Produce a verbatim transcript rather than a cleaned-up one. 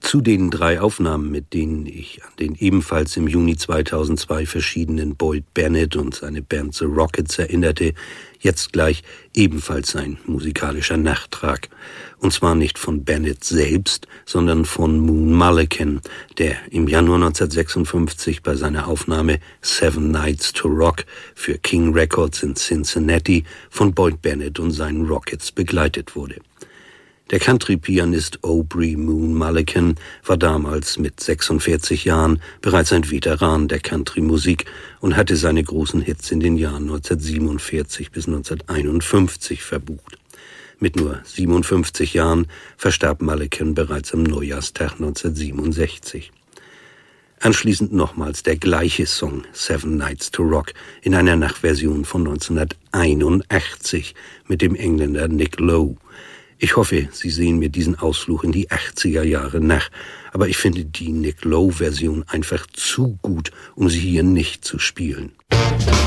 Zu den drei Aufnahmen, mit denen ich an den ebenfalls im Juni zweitausendzwei verschiedenen Boyd Bennett und seine Band The Rockets erinnerte, jetzt gleich ebenfalls ein musikalischer Nachtrag. Und zwar nicht von Bennett selbst, sondern von Moon Mullican, der im Januar neunzehnhundertsechsundfünfzig bei seiner Aufnahme Seven Nights to Rock für King Records in Cincinnati von Boyd Bennett und seinen Rockets begleitet wurde. Der Country-Pianist Aubrey Moon Mullican war damals mit sechsundvierzig Jahren bereits ein Veteran der Country-Musik und hatte seine großen Hits in den Jahren neunzehnhundertsiebenundvierzig bis neunzehnhunderteinundfünfzig verbucht. Mit nur siebenundfünfzig Jahren verstarb Mullican bereits am Neujahrstag neunzehnhundertsiebenundsechzig. Anschließend nochmals der gleiche Song Seven Nights to Rock in einer Nachversion von neunzehnhunderteinundachtzig mit dem Engländer Nick Lowe. Ich hoffe, Sie sehen mir diesen Ausflug in die achtziger Jahre nach, aber ich finde die Nick Lowe-Version einfach zu gut, um sie hier nicht zu spielen.